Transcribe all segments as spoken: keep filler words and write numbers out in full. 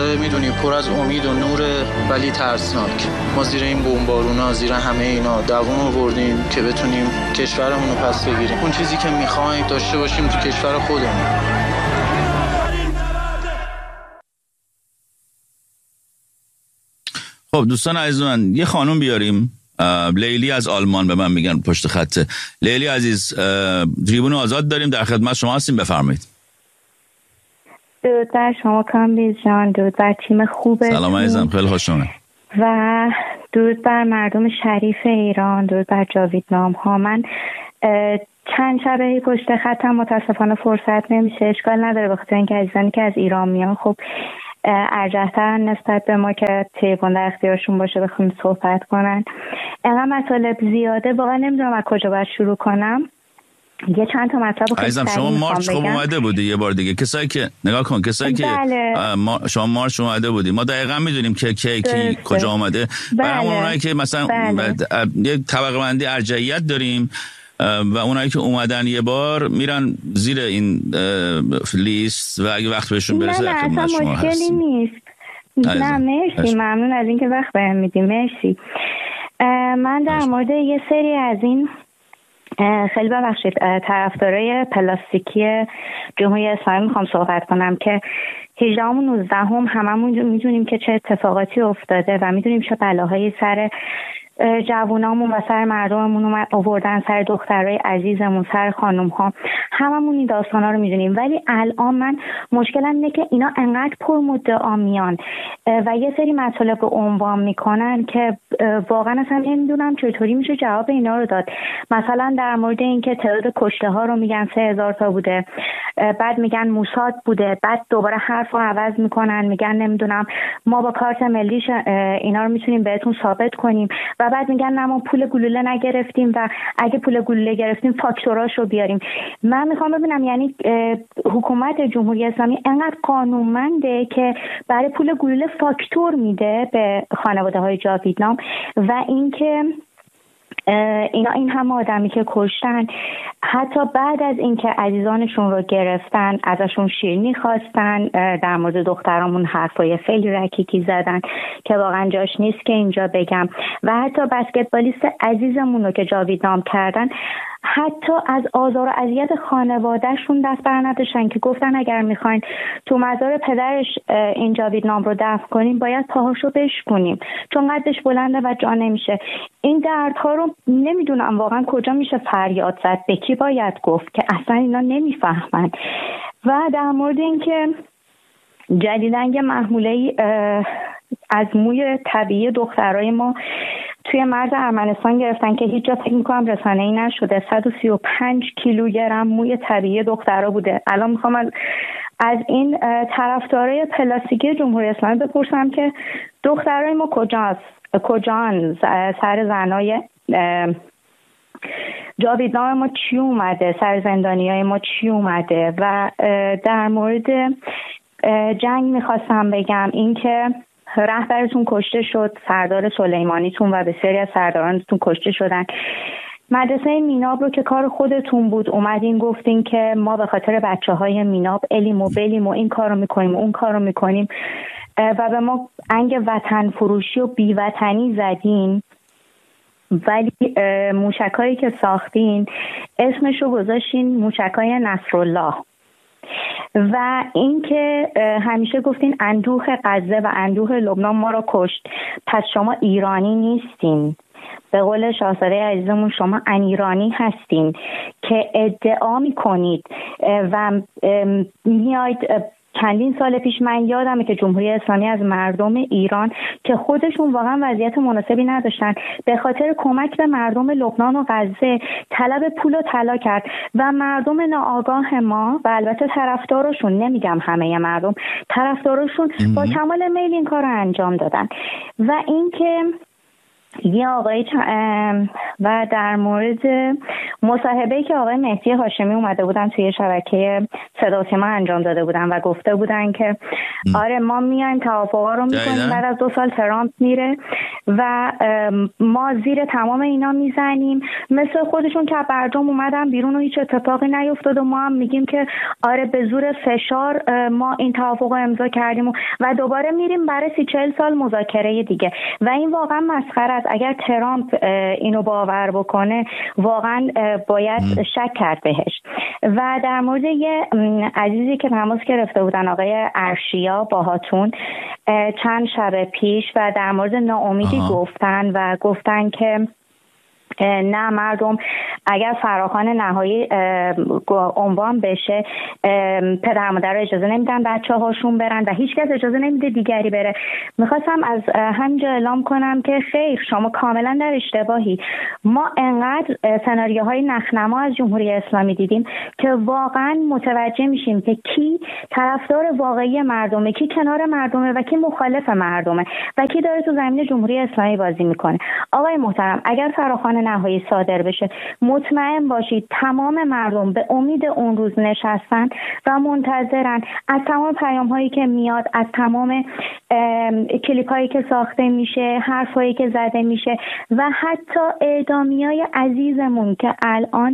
روزای میدونی پر از امید و نور ولی ترسناک. ما زیر این بمبارونا، زیر همه اینا دووم آوردیم که بتونیم کشورمون رو پس بگیریم. اون چیزی که میخوایم داشته باشیم تو کشور خودمون. خب دوستان عزیز من، یه خانم بیاریم. لیلی از آلمان به من میگن پشت خطه. لیلی عزیز، تریبون آزاد داریم، در خدمت شما هستیم، بفرمایید. درود بر شما کامبیز جان، درود بر تیم خوبه. سلام عزیزم، خیلی خوش آمدید. و درود بر مردم شریف ایران، درود بر جاوید نام ها. من چند شبه پشت خطم، متاسفانه فرصت نمیشه. اشکال نداره، بخاطر اینکه عزیزانی که از ایران میان خب ارجح‌تر نسبت به ما که تلفن در اختیارشون باشه بخوام صحبت کنن. اینقدر مطالب زیاده، واقعا نمیدونم از کجا باید شروع کنم. یه چند تا مطلب خیلی عزیزم شما مارچ خب اومده بودی یه بار دیگه، کسایی که نگاه کن، کسایی که ما شما مارچ اومده بودی، ما دقیقاً میدونیم که کی کی کجا اومده. برای اونایی که مثلا بله. یه طبقه بندی ارجحیت داریم و اونایی که اومدن یه بار میرن زیر این لیست و اگه وقت بهشون برسه در خدمت شما هستیم. مشکلی نیست. نه مرسی، ممنون از اینکه وقت بهم میدی. مرسی. من در مورد یه سری از این خیلی ببخشید طرفدارای پلاستیکی جمهوری اسلامی میخوام صحبت کنم که هجدهم و نوزدهم هممون میدونیم که چه اتفاقاتی افتاده و میدونیم چه بلاهایی سر جوونامون و سر مردممون آوردن، سر دخترای عزیزمون، سر خانم‌ها. هممون این داستانا رو میدونیم، ولی الان من مشکلم اینه که اینا انقدر پرمدعا میان و یه سری مطالب رو عنوان میکنن که واقعا اصلا نمیدونم چطوری میشه جواب اینا رو داد. مثلا در مورد اینکه تعداد کشته ها رو میگن سه هزار تا بوده، بعد میگن موساد بوده، بعد دوباره حرف رو عوض میکنن میگن نمیدونم ما با کارت ملیش اینا رو میتونیم بهتون ثابت کنیم و بعد میگن نه ما پول گلوله نگرفتیم و اگه پول گلوله گرفتیم فاکتوراش رو بیاریم. من میخوام ببینم یعنی حکومت جمهوری اسلامی انقدر قانونمنده که برای پول گلوله فاکتور میده به خانواده های جاویدنام و اینکه اینا این همه آدمی که کشتن حتی بعد از اینکه عزیزانشون رو گرفتن ازشون شیرینی خواستن، در مورد دخترامون حرفای خیلی رکیکی زدن که واقعا جاش نیست که اینجا بگم و حتی بسکتبالیست عزیزمون رو که جاویدنام کردن حتی از آزار و اذیت خانوادهشون دست بر نداشتن که گفتن اگر میخواین تو مزار پدرش این جاویدنام رو دفن کنیم باید پاهاشو بشکنیم چون قدش بلنده و جا نمیشه. این دردها رو نمیدونم واقعا کجا میشه فریاد زد، به کی باید گفت که اصلا اینا نمیفهمن. و در مورد اینکه جدیدن یه محموله از موی طبیعی دخترای ما توی مرز ارمنستان گرفتن که هیچ جا فکر میکنم رسانه‌ای نشده، صد و سی و پنج کیلوگرم موی طبیعی دخترا بوده. الان میخوام از, از این طرفدارای پلاستیکی جمهوری اسلامی بپرسم که دخترای ما کجاست؟ کجان؟ سر زنای جاویدنام ما چی اومده؟ سر زندانیای ما چی اومده؟ و در مورد جنگ میخواستم بگم این که رهبرتون کشته شد، سردار سلیمانیتون و بسیاری از سردارانتون کشته شدن. مدرسه میناب رو که کار خودتون بود اومدین گفتین که ما به خاطر بچه های میناب الیم و بلیم و این کار رو میکنیم و اون کار رو میکنیم و به ما انگ وطن فروشی و بیوطنی زدین، ولی موشکایی که ساختین اسمشو گذاشتین موشکای نصرالله و اینکه همیشه گفتین اندوه غزه و اندوه لبنان ما رو کشت، پس شما ایرانی نیستین. به قول شاهزاده عزیزمون شما ان ایرانی هستین که ادعا میکنید و میاید. چندین سال پیش من یادمه که جمهوری اسلامی از مردم ایران که خودشون واقعا وضعیت مناسبی نداشتن به خاطر کمک به مردم لبنان و غزه طلب پول و طلا کرد و مردم ناآگاه ما و البته طرفدارشون، نمیگم همه مردم، طرفدارشون با کمال میل این کار رو انجام دادن. و اینکه یه آقای و در مورد مصاحبه‌ای که آقای مهدی هاشمی اومده بودن توی شبکه صدا و سیما انجام داده بودن و گفته بودن که م. آره ما میایم توافقا رو میکنیم، بعد از دو سال ترامپ میره و ما زیر تمام اینا میزنیم، مثل خودشون که برجام اومدن بیرون و هیچ اتفاقی نیفتاد و ما هم میگیم که آره به زور فشار ما این توافق رو امضا کردیم و, و دوباره میریم برای سی چهل سال مذاکره دیگه و این واقعا مسخره است. اگر ترامپ اینو باور بکنه واقعا باید شک کرد بهش. و در مورد یه عزیزی که تماس گرفته بودن آقای ارشیا باهاتون چند شب پیش و در مورد ناامیدی گفتن و گفتن که نه مردم اگر فراخوان نهایی عنوان بشه پدر مادر رو اجازه نمیدن بچه هاشون برن و هیچ کس اجازه نمیده دیگری بره. میخواستم از همینجا اعلام کنم که خیر، شما کاملا در اشتباهی. ما انقدر سناریوهای نخنما از جمهوری اسلامی دیدیم که واقعا متوجه میشیم که کی طرفدار واقعی مردمه، کی کنار مردمه و کی مخالف مردمه و کی داره تو زمین جمهوری اسلامی بازی میکنه. آقای محترم، اگر فراخوان نهایی صادر بشه مطمئن باشید تمام مردم به امید اون روز نشستن و منتظرن. از تمام پیام هایی که میاد، از تمام کلیپ هایی که ساخته میشه، حرف هایی که زده میشه و حتی اعدامی های عزیزمون که الان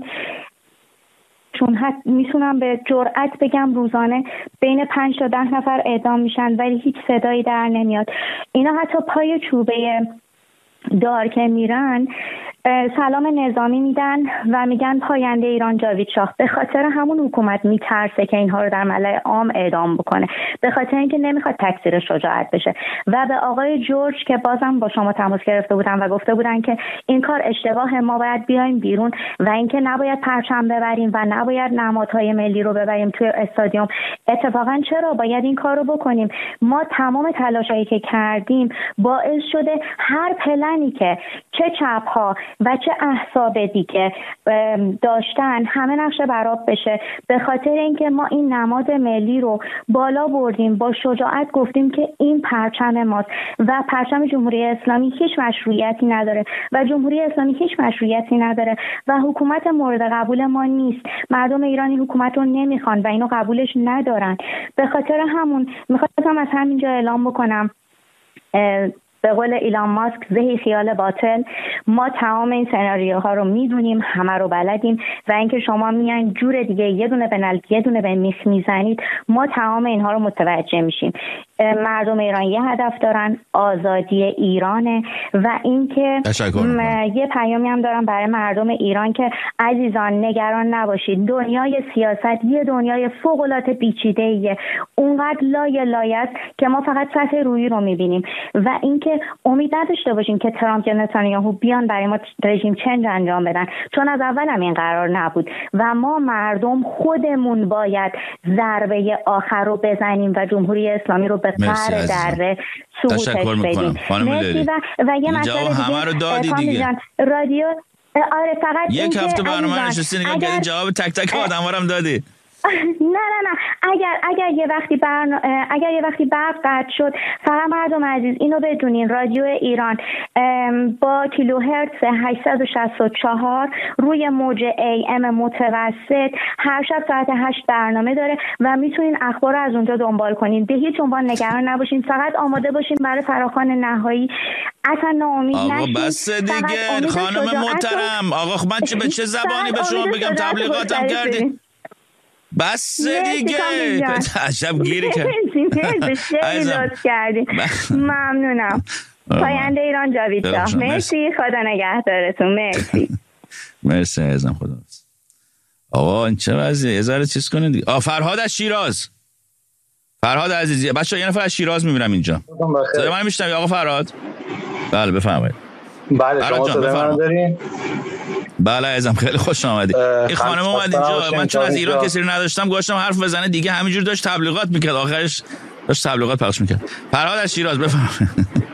چون حتی میتونم به جرئت بگم روزانه بین پنج تا ده نفر اعدام میشن ولی هیچ صدایی در نمیاد. اینا حتی پای چوبه دار که میرن سلام نظامی میدن و میگن پاینده ایران جاوید شاه. به خاطر همون حکومت میترسه که اینها رو در ملأ عام اعدام بکنه، به خاطر اینکه نمیخواد تکثیر شجاعت بشه. و به آقای جورج که بازم با شما تماس گرفته بودن و گفته بودن که این کار اشتباه، ما باید بیایم بیرون و اینکه نباید پرچم ببریم و نباید نمادهای ملی رو ببریم توی استادیوم. اتفاقا چرا باید این کار رو بکنیم؟ ما تمام تلاشایی که کردیم باعث شده هر پلنی که چه چپ‌ها و چه احزاب دیگه داشتن همه نقش برآب بشه، به خاطر اینکه ما این نماد ملی رو بالا بردیم، با شجاعت گفتیم که این پرچم ماست و پرچم جمهوری اسلامی هیچ مشروعیتی نداره و جمهوری اسلامی هیچ مشروعیتی نداره و حکومت مورد قبول ما نیست. مردم ایرانی حکومت رو نمیخوان و اینو قبولش ندارن. به خاطر همون میخواستم از همینجا اعلام بکنم به قول ایلان ماسک زهی خیال باطل. ما تمام این سناریوها رو میدونیم، همه رو بلدیم و اینکه شما میان جور دیگه یه دونه به نل یه دونه به میخ میزنید، ما تمام اینها رو متوجه میشیم. مردم ایران یه هدف دارن، آزادی ایرانه و اینکه یه پیامی هم دارم برای مردم ایران که عزیزان نگران نباشید، دنیای سیاست یه دنیای فوق العاده پیچیده‌ایه، اونقدر لایه لایه است که ما فقط سطح رویی رو میبینیم و اینکه امید نداشته باشیم که ترامپ یا نتانیاهو بیان برای ما رژیم چنج انجام بدن، چون از اول هم این قرار نبود و ما مردم خودمون باید ضربه آخر رو بزنیم و جمهوری اسلامی رو به قهر دره سقوطش بدیم. مرسی. و, و یه مسئله همه رو دادی دیگه. رادیو آره فقط یک هفته برنامه نشستی نگاه کردی جواب تک تک آدما رو هم دادی. نه نه نه اگر اگر یه وقتی برن... اگر یه وقتی برق قطع شد، فقط مردم عزیز اینو بدونین رادیو ایران با کیلوهرتز هشتصد و شصت و چهار روی موج ای ام متوسط هر شب ساعت هشت برنامه داره و میتونین اخبار رو از اونجا دنبال کنین. به هیچ عنوان نگران نباشین، فقط آماده باشین برای فراخوان نهایی. اصلا ناامید نشین. آقا بس دیگه خانم محترم. آقا من چه به چه زبانی به شما بگم؟ تبلیغاتم کردین. بس دیگه عجب گیری کرد. خیلی لطف کردین، ممنونم. پاینده ایران جاوید شاه. مرسی، خدا نگهدارتون. مرسی. مرسی عزیزم، خدا. آقا این چه وضعیه؟ ازاره چیز کنین دیگه. آ فرهاد از شیراز. فرهاد عزیزی بچه‌ها یه نفر از شیراز میبینم اینجا. صدای من میشنوی آقا فرهاد؟ بله بفرمایید. بله شما صدای من دارین؟ بله عزیزم خیلی خوش آمدید. این خانم اومد اینجا، من چون از ایران کسی رو نداشتم گذاشتم حرف بزنه دیگه، همینجور داشت تبلیغات میکرد، آخرش داشت تبلیغات پخش میکرد. فرهاد از شیراز بفرمایید.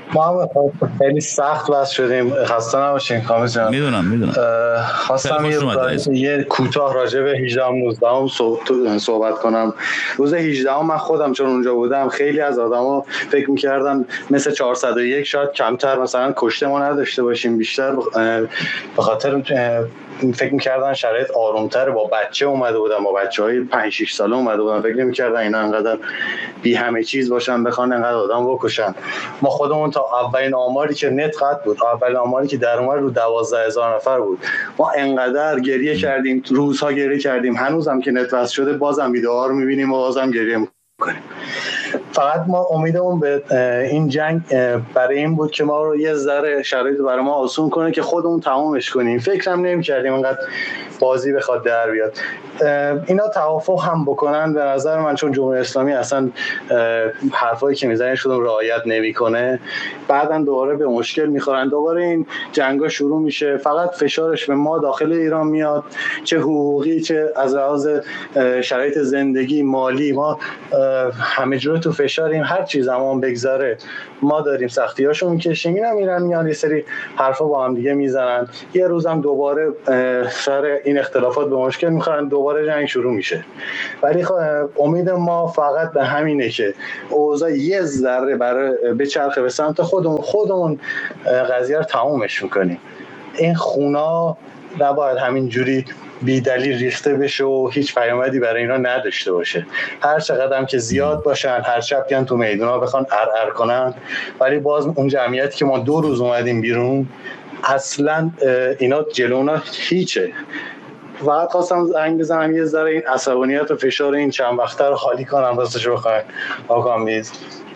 ما خیلی سخت بس شدیم، خسته نباشین کامل جان. میدونم میدونم. خواستم یه, یه کوتاه راجع به هجده نوزده صحبت کنم. روز هجده من خودم چون اونجا بودم خیلی از آدما فکر می‌کردن مثل چهارصد و یک شاید کمتر مثلا کشته ما نداشته باشیم، بیشتر به خاطر فکر می‌کردن شرایط آروم‌تر. با بچه اومده بودن، با بچه‌های پنج شش ساله اومده بودن، فکر نمی‌کردن اینا انقدر بی همه چیز باشن بخوان انقدر آدم بکشن. ما خودمون تا اولین آماری که نت قطع بود، اولین آماری که در اومد رو دوازده هزار نفر بود، ما انقدر گریه کردیم، روزها گریه کردیم، هنوزم که نت وصل شده بازم ویدیوها رو می‌بینیم و بازم گریه می‌کنیم. فقط ما امیدمون به این جنگ برای این بود که ما رو یه ذره شرایط برای ما آسون کنه که خودمون تمامش کنیم. فکرم نمی‌کردیم انقدر بازی بخواد در بیاد. اینا توافق هم بکنن به نظر من، چون جمهوری اسلامی اصلا حرفایی که میزنه شدون رعایت نمیکنه، بعداً دوباره به مشکل میخورن، دوباره این جنگا شروع میشه، فقط فشارش به ما داخل ایران میاد، چه حقوقی چه از لحاظ شرایط زندگی مالی. ما همه جور تو فشاریم، هر چیز همون بگذره ما داریم سختیاشو میکشیم. اینا میرن میان یه سری حرفا با هم دیگه میزنن، یه روزم دوباره سر این اختلافات به مشکل میخورن، دوباره جنگ شروع میشه. ولی امید ما فقط به همینه که اوضاع یه ذره برای بچرخه به سمت خودمون خودمون قضیه رو تمومش میکنیم. این خونا نباید همین جوری بی دلیل ریخته بشه و هیچ پیامدی برای اینا نداشته باشه. هر چقدر هم که زیاد باشن، هر شب بیان تو میدونا بخوان ارعر کنن، ولی باز اون جمعیتی که ما دو روز اومدیم بیرون اصلا اینا جلونا هیچه. فقط خواستم زنگ بزنم یه ذره این عصبانیت و فشار این چند وقته رو خالی کنم. راستش بخواید آقا میز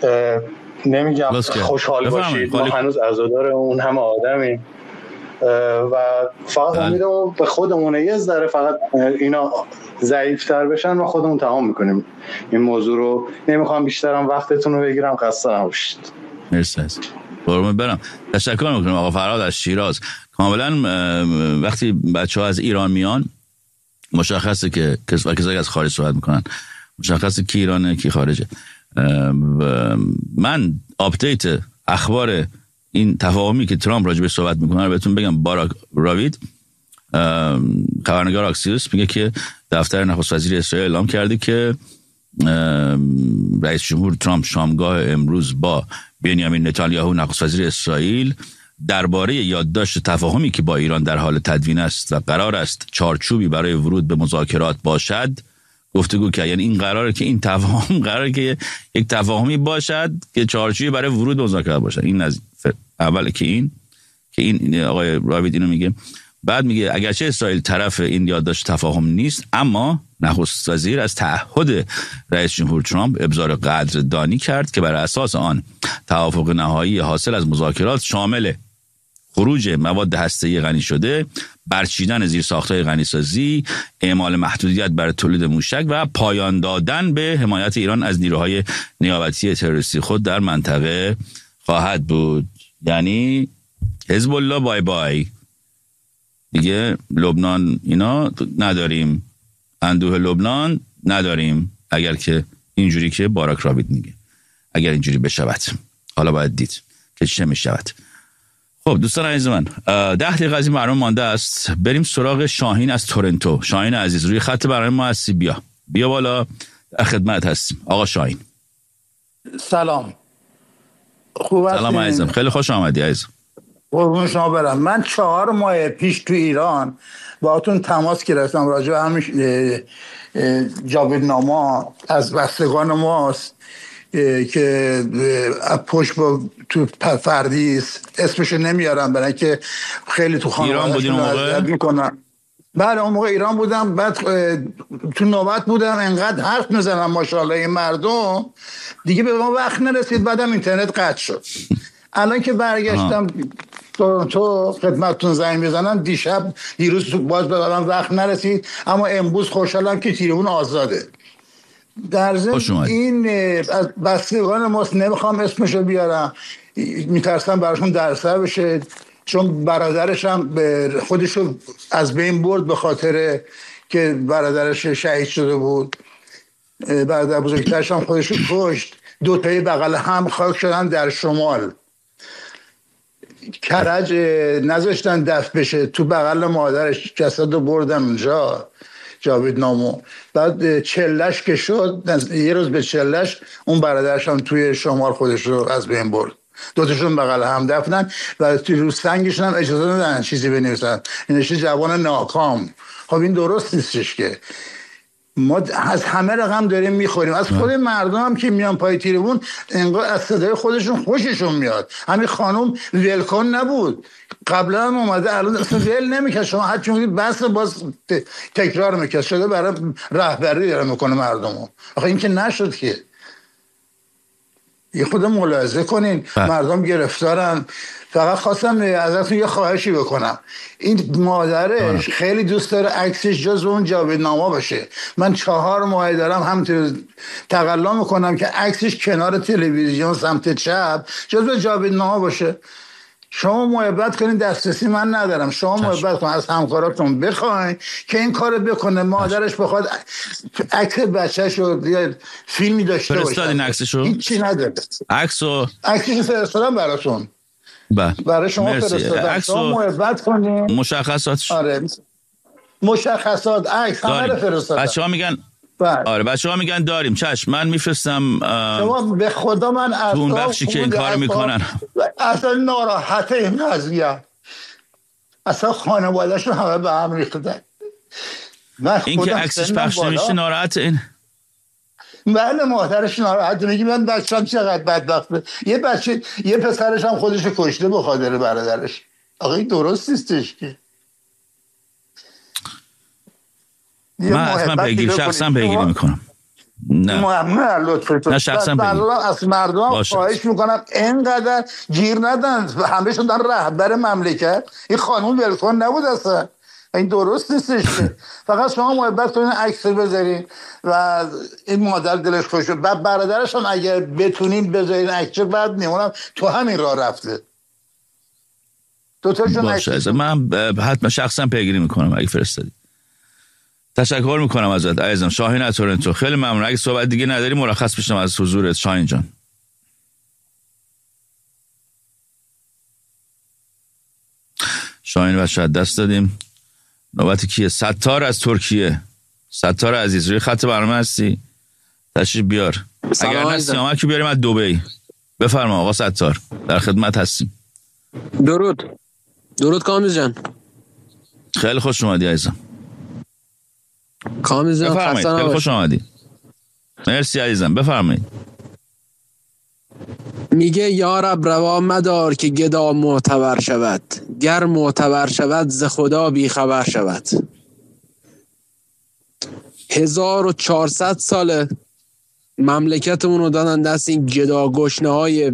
نمیگم خوشحال باشید، ما هنوز عزادار اون همه آدمیم و فقط امیدم به خودمونه یه ذره فقط اینا ضعیفتر بشن ما خودمون تمام میکنیم این موضوع رو. نمیخوام بیشترم وقتتون رو بگیرم، خسته نباشید. مرسی. قربون برم. تشکر میکنم آقا فرهاد از شیراز. کاملا وقتی بچه ها از ایران میان مشخصه که کسایی از خارج صحبت میکنن مشخصه کی ایرانه کی خارجه. من آپدیت اخبار این تفاهمی که ترامپ راجع به صحبت میکنه رو بهتون بگم. باراک راوید خبرنگار آکسیوس میگه که دفتر نخست وزیر اسرائیل اعلام کرده که رئیس جمهور ترامپ شامگاه امروز با بنیامین نتانیاهو نخست وزیر اسرائیل درباره یادداشت تفاهمی که با ایران در حال تدوین است و قرار است چارچوبی برای ورود به مذاکرات باشد گفتگو کرد. یعنی این قراره که این تفاهم قراره که یک تفاهمی باشد که چارچوبی برای ورود به مذاکرات باشد. این از اول که این که این آقای راوید اینو میگه. بعد میگه اگرچه اسرائیل طرف این یادداشت تفاهم نیست، اما نخست وزیر از تعهد رئیس جمهور ترامپ ابزار قدردانی کرد که بر اساس آن توافق نهایی حاصل از مذاکرات شامل خروج مواد هسته‌ای غنی شده، برچیدن زیرساخت‌های غنیسازی، اعمال محدودیت بر تولید موشک و پایان دادن به حمایت ایران از نیروهای نیابتی تروریستی خود در منطقه خواهد بود. یعنی حزب الله بای بای دیگه، لبنان اینا نداریم، اندوه لبنان نداریم، اگر که اینجوری که باراک راوید میگه اگر اینجوری بشود. حالا باید دید که چه میشود. خب دوستان عزیز من، ده دقیقه از این برنامه مانده است. بریم سراغ شاهین از تورنتو. شاهین عزیز روی خط برنامه ما هستی، بیا بیا بالا، خدمت هستیم. آقا شاهین سلام. خوب هستین؟ سلام عزیزم، خیلی خوش آمدی عزیزم. قربون شما برم. من چهار ماه پیش تو ایران باهاتون تماس گرفتم راجع به همین جاویدنامه از بستگان ماست که پشت با تو فردیس، اسمشو نمیارم برای که خیلی تو خانواده‌شون اذیت میکنن. بعد اون موقع ایران بودم، بعد تو نوبت بودم، انقدر حرف میزنم ماشاءالله این مردم دیگه به ما وقت نرسید، بعدم اینترنت قطع شد. الان که برگشتم تورنتو خدمتتون زنگ بزنم، دیشب دیروز باز به من وقت نرسید، اما امروز خوشحالم که تیریبون آزاده. در ضمن این از بستگان ماست، نمیخوام اسمشو بیارم، میترسم براشون درسه بشه، چون برادرش هم خودشو از بین برد به خاطر که برادرش شهید شده بود. برادر بزرگترش هم خودشو کشت. دو تایی بغل هم خاک شدن در شمال. کرج نذاشتن دفن بشه، تو بغل مادرش جسد رو بردن اونجا جاوید نامو. بعد چلش که شد، یه روز به چلش اون برادرش هم توی شمال خودش رو از بین برد. دوتاشون بغل هم دفنن و توی رو سنگشون هم اجازه ندن چیزی بنویسن، اینشه جوان ناکام. خب این درست نیستش که ما از همه رقم داریم میخوریم، از خود مردم هم که میان پای تیرمون انگار از صدای خودشون خوششون میاد. همین خانم ولکن نبود، قبلا هم اومده الان اصلا ول نمیکرد، شما هر چی میگید بس باز تکرار میکرد، شده برای رهبری داره میکنه مردمو. آخه این که نشد که. یه خود ملاحظه کنین با. مردم گرفتارن. فقط خواستم ازتون یه خواهشی بکنم، این مادرش خیلی دوست داره عکسش جز اون جاویدنامه باشه. من چهار ماه دارم هم تقلا میکنم که عکسش کنار تلویزیون سمت چپ جز جاویدنامه باشه. شما محبت کنین، دسترسی من ندارم، شما محبت کنین، از همکاراتون بخواین که این کارو بکنه. مادرش بخواد عکس بچه‌ش رو یه فیلمی داشته باشه. فرستادین عکسشو؟ هیچی نداره. عکسو عکسش فرستادم براتون. با. برای شما فرستادم. شما محبت کنین. مشخصاتش. آره. مشخصات عکس همه رو فرستادم. بچه‌ها میگن بله. آره بچه‌ها میگن داریم، چشم من میفرستم. شما به خدا من تو اون بخشی که این کار میکنن اصلا ناراحته این قضیه، اصلا خانواده‌شون همه به هم ریختن. این که عکسش پخش نمیشه ناراحت این. بله مادرش ناراحت میگه من بچه‌م چقدر بدبخته، یه بچه یه پسرش هم خودش کشته به خاطر برادرش. آقا این درست نیستش که. من اصلا پیگیری شخصا پیگیری میکنم. نه ممنون لطفتون. نه شخصا پیگیری از مردم خواهش میکنم اینقدر گیر ندن، همه‌شون دارن رهبر مملکت. این خانوم ولکن نبود اصلا، این درست نیستش که. فقط شما محبت کنین عکس بذارین و این مادر دلش خوش شد. بعد برادرش هم اگر بتونین بذارین عکس، بعد میمونم تو همین راه رفته. دو تاشون عکس. من حتما شخصا پیگیری میکنم اگه فرستادی. تشکر میکنم ازت عزیزم. شاهین از تورنتو، خیلی ممنون. اگه صحبت دیگه نداری مرخص بشم از حضورت شاهین جان. شاهین بچه دست دادیم. نوبت کیه؟ ستار از ترکیه. ستار عزیز روی خط برنامه هستی؟ تشریف بیار. اگر نه سیامک که بیاریم از دبی. بفرما آقا ستار، در خدمت هستیم. درود درود کامیز جان. خیلی خوش اومدی عزیزم. کامیز جان بفرمایید. خیلی خوش اومدی. مرسی عزیزم، بفرمایید. میگه یا رب روا مدار که گدا معتبر شود، گر معتبر شود ز خدا بی خبر شود. هزار و چهارصد سال مملکتمون رو دادن دست این گدا گشنه های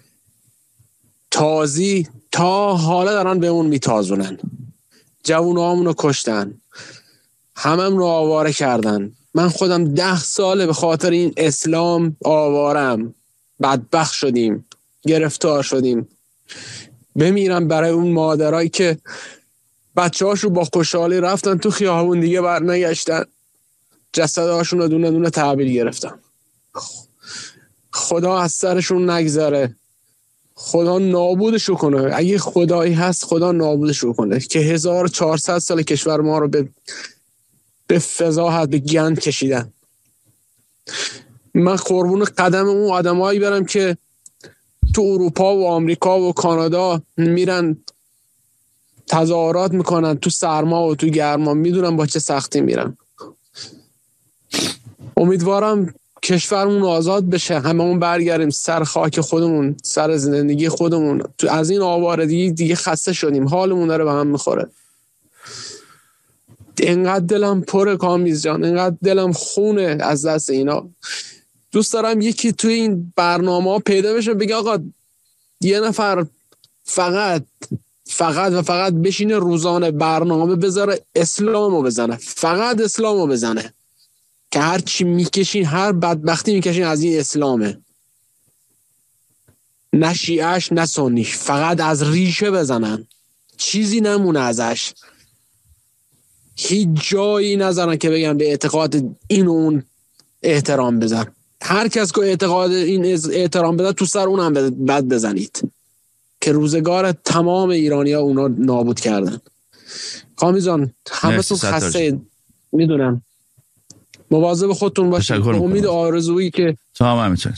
تازی، تا حالا دارن به اون میتازونن. جوونامون رو کشتن، همم رو آواره کردن. من خودم ده ساله به خاطر این اسلام آوارم، بدبخت شدیم، گرفتار شدیم. بمیرم برای اون مادرایی که بچه هاشو با خوشحالی رفتن تو خیابون، دیگه بر نگشتن، جسدهاشون رو دونه دونه تحویل گرفتن. خدا از سرشون نگذره، خدا نابودشو کنه. اگه خدایی هست خدا نابودشو کنه که هزار و چهارصد سال کشور ما رو به به فضاحت، به گند کشیدن. من قربون قدم اون آدمایی برم که تو اروپا و آمریکا و کانادا میرن تظاهرات میکنن تو سرما و تو گرما، میدونم با چه سختی میرن. امیدوارم کشورمون آزاد بشه، هممون برگردیم سر خاک خودمون، سر زندگی خودمون. تو از این آوارگی دیگه خسته شدیم، حالمون داره به هم میخوره. اینقدر دلم پره کامیز جان، اینقدر دلم خونه از دست اینا. دوست دارم یکی توی این برنامه ها پیدا بشه بگه آقا یه نفر فقط فقط و فقط بشینه روزانه برنامه بذاره اسلامو بزنه، فقط اسلامو بزنه که هر چی میکشین، هر بدبختی میکشین از این اسلامه، نه شیعش نه سنیش، فقط از ریشه بزنن، چیزی نمونه ازش، هیچ جایی نذارن که بگن به اعتقاد این و اون احترام بزن. هر کس که اعتقاد این احترام بده تو سر اون هم بد بزنید که روزگار تمام ایرانی‌ها اونا نابود کردن. کامی جان همتون خسته، میدونم، مواظب خودتون باشید. به امید آرزویی که تمام همینطور.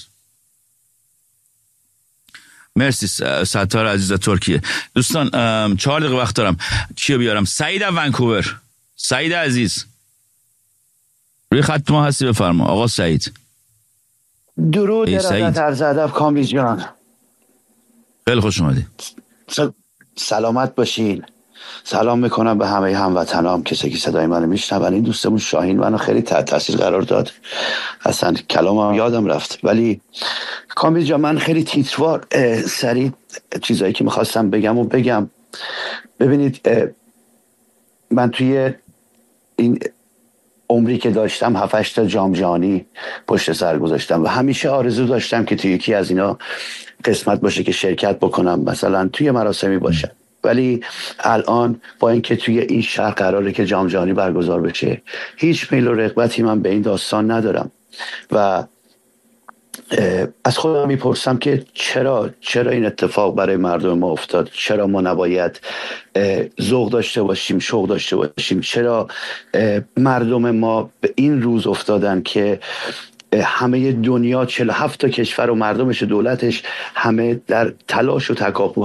مرسی ستار عزیز ترکیه. دوستان چهار دقیقه وقت دارم، چیو بیارم؟ سعید از ونکوور. سعید عزیز روی خط ما هستی، بفرما آقا سعید. درود ارادت عرض ادب کامبیز جان. خیلی خوش اومدی. سلامت باشین. سلام میکنم به همه هموطنام، کسی که صدای منو میشنون. این دوستمون شاهین منو خیلی تحت تاثیر قرار داد، اصلا کلامم یادم رفت. ولی کامبیز جان من خیلی تیتروار سریع چیزایی که میخواستم بگم و بگم. ببینید من توی این عمری که داشتم هفت هشت تا جام جهانی پشت سر گذاشتم و همیشه آرزو داشتم که توی یکی از اینا قسمت باشه که شرکت بکنم، مثلا توی مراسمی باشه. ولی الان با اینکه توی این شهر قراره که جام جهانی برگزار بشه، هیچ میل و رغبتی من به این داستان ندارم و از خودم میپرسم که چرا چرا این اتفاق برای مردم ما افتاد؟ چرا ما نباید ذوق داشته باشیم، شوق داشته باشیم؟ چرا مردم ما به این روز افتادن که همه دنیا چهل و هفت تا کشور و مردمش و دولتش همه در تلاش و تکاپو